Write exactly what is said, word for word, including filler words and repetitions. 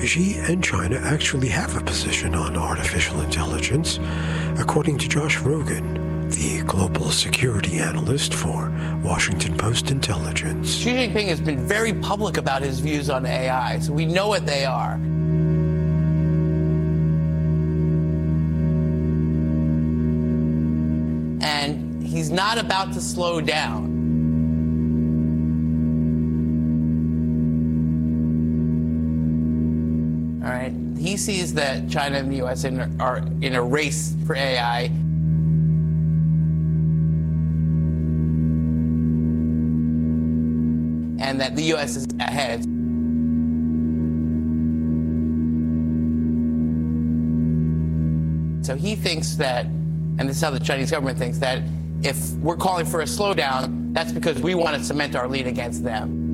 Xi and China actually have a position on artificial intelligence, according to Josh Rogin, the global security analyst for Washington Post Intelligence. Xi Jinping has been very public about his views on A I, so we know what they are. And he's not about to slow down. All right. He sees that China and the U S in, are in a race for A I. And that the U S is ahead. So he thinks that, and this is how the Chinese government thinks, that if we're calling for a slowdown, that's because we want to cement our lead against them.